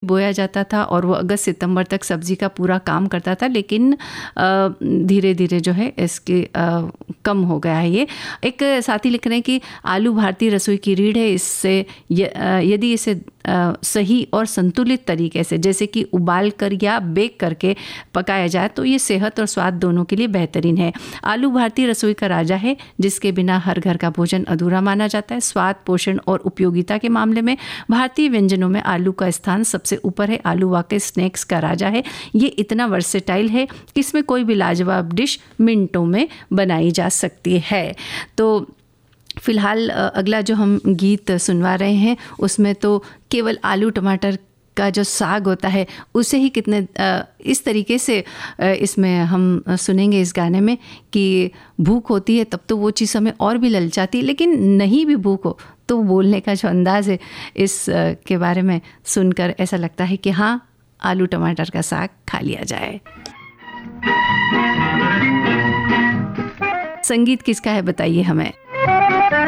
बोया जाता था और वो अगस्त सितंबर तक सब्जी का पूरा काम करता था, लेकिन धीरे धीरे जो है इसके कम हो गया है। ये एक साथी लिख रहे हैं कि आलू भारतीय रसोई की रीढ़ है। इससे यदि इसे सही और संतुलित तरीके से जैसे कि उबाल कर या बेक करके पकाया जाए तो ये सेहत और स्वाद दोनों के लिए बेहतरीन है। आलू भारतीय रसोई का राजा है, जिसके बिना हर घर का भोजन अधूरा माना जाता है। स्वाद, पोषण और उपयोगिता के मामले में भारतीय व्यंजनों में आलू का स्थान सबसे ऊपर है। आलू वाकई स्नैक्स का राजा है। ये इतना वर्सेटाइल है कि इसमें कोई भी लाजवाब डिश मिनटों में बनाई जा सकती है। तो फिलहाल अगला जो हम गीत सुनवा रहे हैं उसमें तो केवल आलू टमाटर का जो साग होता है उसे ही कितने इस तरीके से इसमें हम सुनेंगे इस गाने में कि भूख होती है तब तो वो चीज़ हमें और भी ललचाती है, लेकिन नहीं भी भूख हो तो बोलने का जो अंदाज़ है इस के बारे में सुनकर ऐसा लगता है कि हाँ, आलू टमाटर का साग खा लिया जाए। संगीत किसका है बताइए हमें।